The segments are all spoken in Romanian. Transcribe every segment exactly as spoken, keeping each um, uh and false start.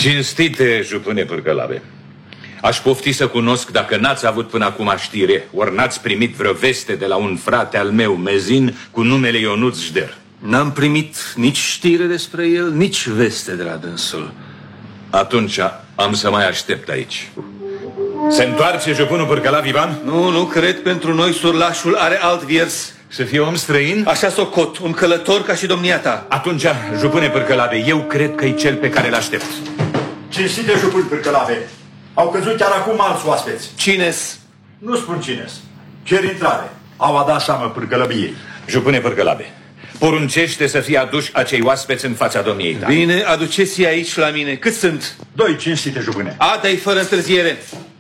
Cinstite jupâne Pârcălave, aș pofti să cunosc dacă n-ați avut până acum știre, ori n-ați primit vreo veste de la un frate al meu, Mezin, cu numele Ionuț Jder. N-am primit nici știre despre el, nici veste de la dânsul. Atunci am să mai aștept aici. Se întoarce jupânul Pârcălav Ivan? Nu, nu cred, pentru noi surlașul are alt viers. Să fie om străin? Așa socot, un călător ca și domnia ta. Atunci, jupâne Pârcălave, eu cred că e cel pe care l-aștept. Cinstite jupâni Pârcălave, au căzut chiar acum alți oaspeți. Cine-s? Nu spun cine-s. Cer intrare. Au a dat seamă Pârcălăbiei. Jupâne Pârcălave, poruncește să fie aduși acei oaspeți în fața domniei tale. Bine, aduceți-i aici la mine. Cât sunt? Doi cinstite jupâne. Ada-i fără întârziere.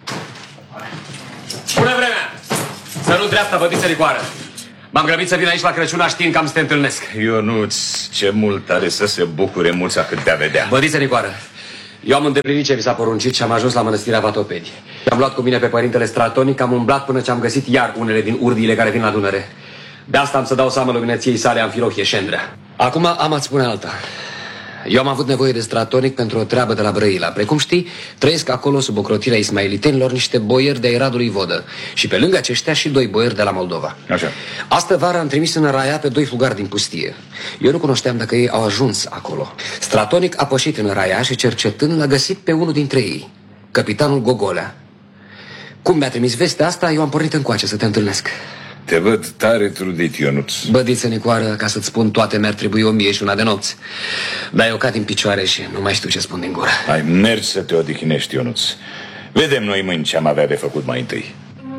Bună vremea! Să nu dreapta, bădiță licoară. M-am grăbit să vin aici la Crăciun, știind că am să te întâlnesc. Ionuț, ce mult are să se bucure mulța cât te-a vedea. Bădiță licoară, eu am îndeplinit ce mi s-a poruncit și am ajuns la mănăstirea Vatopedi. Am luat cu mine pe părintele Stratonic, am umblat până ce am găsit iar unele din urdiile care vin la Dunăre. De asta am să dau seama luminăției sale Amfilohie Șendrea. Acum am a-ți spune alta. Eu am avut nevoie de Stratonic pentru o treabă de la Brăila. Precum știi, trăiesc acolo sub ocrotirea ismailitenilor niște boieri de-ai Radului Vodă. Și pe lângă aceștia și doi boieri de la Moldova. Așa. Astă vară am trimis în Raia pe doi fugari din pustie. Eu nu cunoșteam dacă ei au ajuns acolo. Stratonic a pășit în Raia și cercetând l-a găsit pe unul dintre ei, capitanul Gogolea. Cum mi-a trimis vestea asta, eu am pornit încoace să te întâlnesc. Te văd tare trudit, Ionuț. Bădiță nicoară, ca să-ți spun toate, mi-ar trebui o mie și una de nopți. Dar eu cad în picioare și nu mai știu ce spun din gură. Hai, mergi să te odihnești, Ionuț. Vedem noi mâini ce am avea de făcut mai întâi.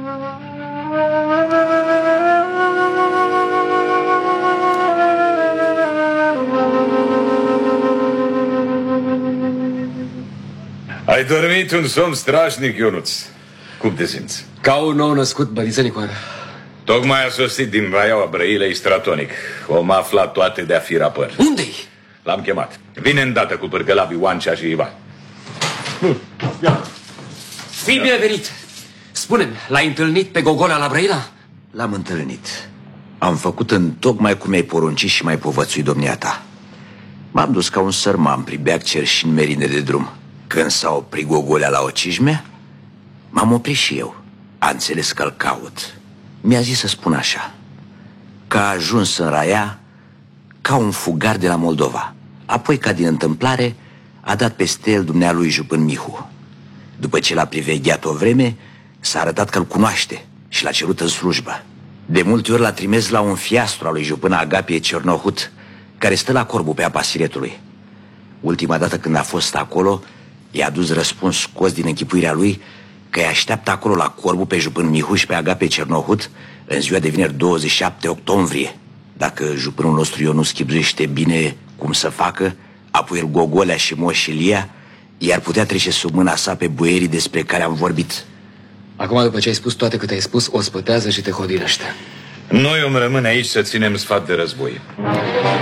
Ai dormit un somn strașnic, Ionuț. Cum te simți? Ca un nou născut, bădiță nicoară. Tocmai a sosit din Raiaua Brăilei Stratonic. Om aflat toate de-a fi rapăr. Unde-i? L-am chemat. Vine îndată cu Pârcălavii Oancea și Ivan. Fii binevenit. Spune-mi, l-ai întâlnit pe Gogolea la Brăila? L-am întâlnit. Am făcut în tocmai cum mi-ai poruncit și mai povățui domnia ta. M-am dus ca un sărman prin beac cerșin merine de drum. Când s-a oprit Gogolea la o cijme, m-am oprit și eu. A înțeles că-l caut. Mi-a zis să spun așa, că a ajuns în Raia ca un fugar de la Moldova. Apoi, ca din întâmplare, a dat peste el dumnealui jupân Mihu. După ce l-a privegheat o vreme, s-a arătat că-l cunoaște și l-a cerut în slujbă. De multe ori l-a trimis la un fiastru al lui jupâna Agapie Cernohut, care stă la Corbu pe apa Siretului. Ultima dată când a fost acolo, i-a adus răspuns scos din închipuirea lui că îi așteaptă acolo la Corbu pe jupân Mihu și pe Agapie Cernohut în ziua de vineri douăzeci și șapte octombrie. Dacă jupânul nostru Ionuț chibzuiește bine cum să facă, apoi el Gogolea și Moș Ilia i-ar putea trece sub mâna sa pe boierii despre care am vorbit. Acum, după ce ai spus toate câte ai spus, o spătează și te hodinește. Noi om rămâne aici să ținem sfat de război.